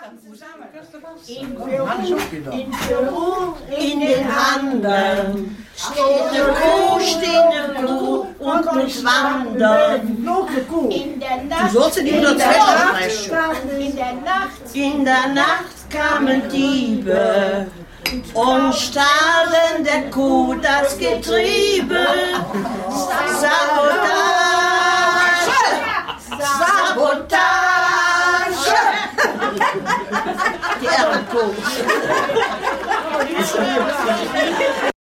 In Peru, in den Anden, steht eine Kuh, und muss wandern. In der Nacht, in der Nacht kamen Diebe und stahlen der Kuh das Getriebe. Sabotage.